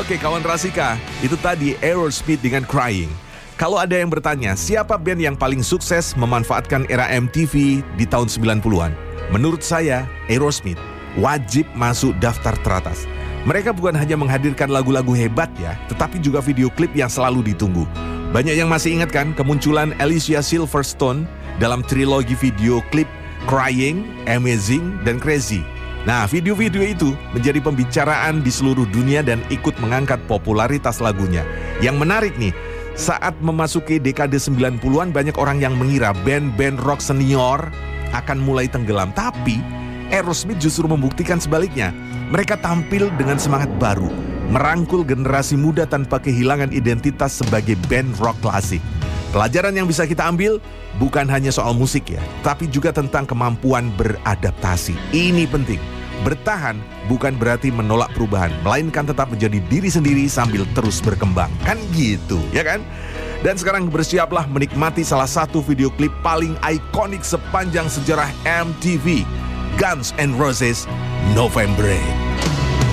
Oke kawan Rasika, itu tadi Aerosmith dengan Crying. Kalau ada yang bertanya, siapa band yang paling sukses memanfaatkan era MTV di tahun 90-an? Menurut saya, Aerosmith wajib masuk daftar teratas. Mereka bukan hanya menghadirkan lagu-lagu hebat ya, tetapi juga video klip yang selalu ditunggu. Banyak yang masih ingat kan kemunculan Alicia Silverstone dalam trilogi video klip Crying, Amazing, dan Crazy. Nah, video-video itu menjadi pembicaraan di seluruh dunia dan ikut mengangkat popularitas lagunya. Yang menarik nih, saat memasuki dekade 90-an banyak orang yang mengira band-band rock senior akan mulai tenggelam. Tapi Aerosmith justru membuktikan sebaliknya. Mereka tampil dengan semangat baru, merangkul generasi muda tanpa kehilangan identitas sebagai band rock klasik. Pelajaran yang bisa kita ambil bukan hanya soal musik ya, tapi juga tentang kemampuan beradaptasi. Ini penting. Bertahan bukan berarti menolak perubahan, melainkan tetap menjadi diri sendiri sambil terus berkembang. Kan gitu, ya kan? Dan sekarang bersiaplah menikmati salah satu video klip paling ikonik sepanjang sejarah MTV, Guns N' Roses, November Rain.